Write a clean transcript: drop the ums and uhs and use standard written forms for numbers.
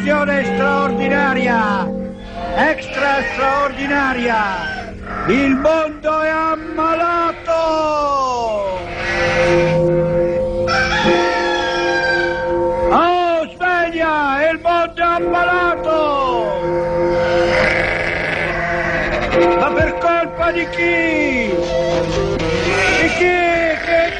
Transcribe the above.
Attenzione straordinaria! Extra straordinaria! Il mondo è ammalato! Oh, sveglia! Il mondo è ammalato! Ma per colpa di chi? Di chi?